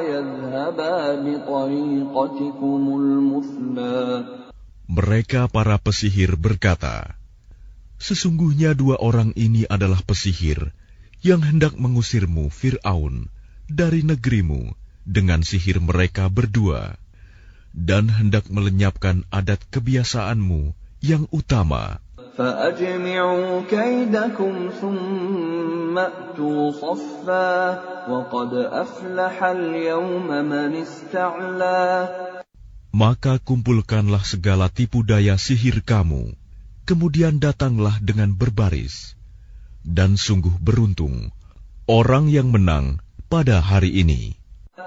يذهبا بطريقتكم المثلى. Mereka para pesihir berkata, sesungguhnya dua orang ini adalah pesihir yang hendak mengusirmu, Fir'aun, dari negerimu dengan sihir mereka berdua, dan hendak melenyapkan adat kebiasaanmu yang utama. فَأَجْمِعُوا كَيْدَكُمْ ثُمَّ أْتُوا صَفًّا وَقَدْ أَفْلَحَ الْيَوْمَ مَنِ اسْتَعْلَى. Maka kumpulkanlah segala tipu daya sihir kamu, kemudian datanglah dengan berbaris. Dan sungguh beruntung orang yang menang pada hari ini.